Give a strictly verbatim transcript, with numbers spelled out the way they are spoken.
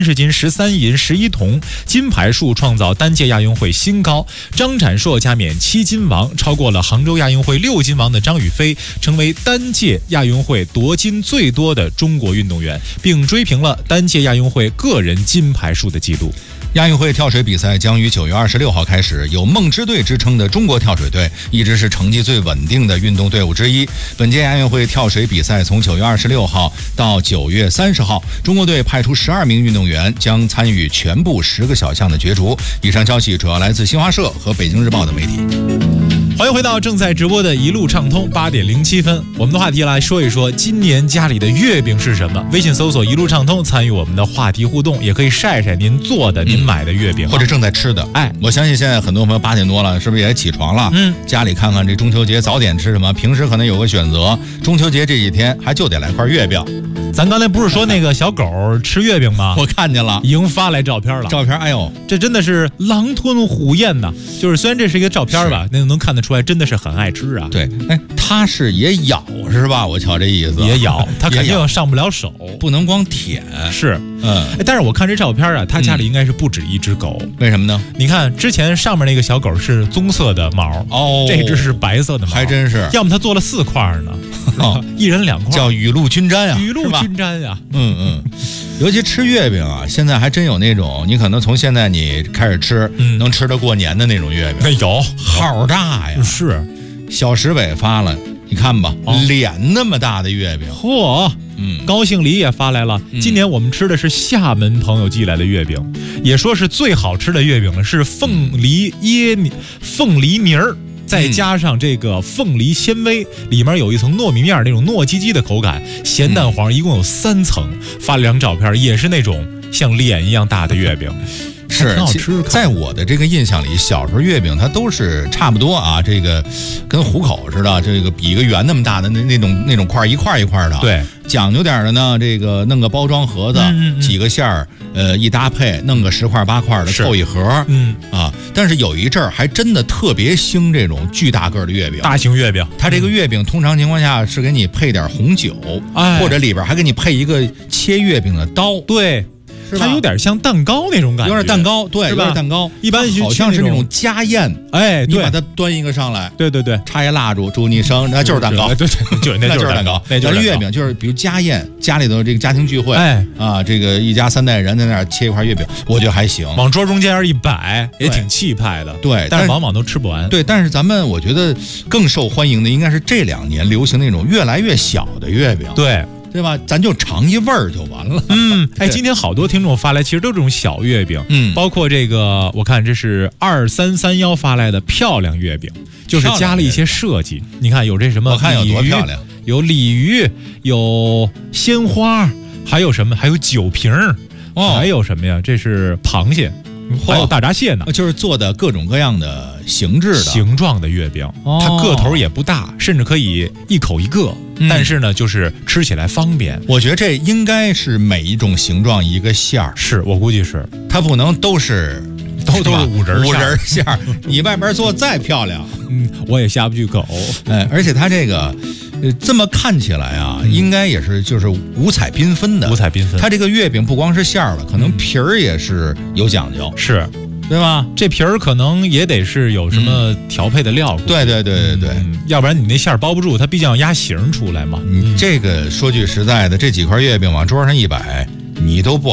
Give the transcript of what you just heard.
十金、十三银、十一铜，金牌数创造单届亚运会新高。张展硕加冕七金王，超过了杭州亚运会六金王的张雨霏，成为单届亚运会夺金最多的中国运动员，并追平了单届亚运会个人金牌数的纪录。 亚运会跳水比赛将于九月二十六号开始，有梦之队之称的中国跳水队一直是成绩最稳定的运动队伍之一。本届亚运会跳水比赛从九月二十六号到九月三十号，中国队派出十二名运动员将参与全部十个小项的角逐。以上消息主要来自新华社和北京日报的媒体。 欢迎回到正在直播的一路畅通，八点零七分。我们的话题来说一说今年家里的月饼是什么？微信搜索一路畅通，参与我们的话题互动，也可以晒晒您做的、您买的月饼， 或者正在吃的。哎，我相信现在很多朋友八点多了，是不是也起床了？嗯，家里看看这中秋节早点吃什么，平时可能有个选择，中秋节这几天还就得来块月饼。 咱刚才不是说那个小狗吃月饼吗？ 我看见了， 已经发来照片了。 照片，哎呦， 这真的是狼吞虎咽呐！就是虽然这是一个照片吧，那能看得出来，真的是很爱吃啊。 对，哎，它是也咬是吧？我瞧这意思， 也咬，它肯定上不了手， 不能光舔。 是， 嗯， 但是我看这照片啊，他家里应该是不止一只狗。 嗯、为什么呢？ 你看之前上面那个小狗是棕色的毛， 哦， 这只是白色的毛， 还真是。 要么他做了四块呢，哦、一人两块， 叫雨露均沾呀、啊， 雨露均沾呀、啊。 嗯嗯，尤其吃月饼啊，现在还真有那种，你可能从现在你开始吃，嗯、能吃到过年的那种月饼。 那有好大呀！ 是， 小石伟发了，你看吧，哦、脸那么大的月饼， 嚯！嗯，高兴黎也发来了， 嗯、 今年我们吃的是厦门朋友寄来的月饼，也说是最好吃的月饼了，是凤梨椰米、凤梨泥儿。再加上这个凤梨纤维，里面有一层糯米面，那种糯叽叽的口感，咸蛋黄，一共有三层。发了张照片，也是那种像脸一样大的月饼。 是， 很好吃。 在我的这个印象里，小时候月饼它都是差不多啊，这个跟虎口似的，这个比一个圆那么大的那那种那种块一块一块的。 对， 讲究点的呢，这个弄个包装盒子，嗯嗯嗯几个馅儿，呃，一搭配，弄个十块八块的凑一盒。嗯啊，但是有一阵儿还真的特别兴这种巨大个的月饼， 大型月饼。 它这个月饼通常情况下是给你配点红酒，哎、或者里边还给你配一个切月饼的刀。 对。它有点像蛋糕那种感觉， 有点蛋糕，对，有点蛋糕。 一般好像是那种家宴， 哎， 你把它端一个上来， 对对对， 插一蜡烛，祝你生，那就是蛋糕， 对对，就那就是蛋糕。 那就是月饼，就是比如家宴，家里头这个家庭聚会，哎啊，这个一家三代人在那儿切一块月饼，我觉得还行， 往桌中间一摆，也挺气派的。 对， 但是往往都吃不完。 对，但是咱们我觉得更受欢迎的应该是这两年流行那种越来越小的月饼。 对。 对吧？咱就尝一味儿就完了。 嗯，哎，今天好多听众发来，其实都是这种小月饼，嗯，包括这个，我看这是二三三幺发来的漂亮月饼，就是加了一些设计。你看有这什么？ 我看有多漂亮， 有鲤鱼，有鲜花，还有什么？还有酒瓶儿，哦，还有什么呀？这是螃蟹。还有大闸蟹呢， 就是做的各种各样的形制的形状的月饼，哦、它个头也不大，甚至可以一口一个，嗯、但是呢，就是吃起来方便。 我觉得这应该是每一种形状一个馅儿， 是我估计是， 它不能都是都都是五仁五仁馅儿，你外边做再漂亮， 嗯，我也下不去口。 哎，而且它这个。呃，这么看起来啊，嗯、应该也是就是五彩缤纷的， 五彩缤纷。 它这个月饼不光是馅儿了，可能皮儿也是有讲究， 是， 对吧？ 这皮儿可能也得是有什么调配的料。 嗯、对对对对对、 嗯，要不然你那馅儿包不住，它毕竟要压形出来嘛。 你这个说句实在的，这几块月饼往桌上一摆，你都不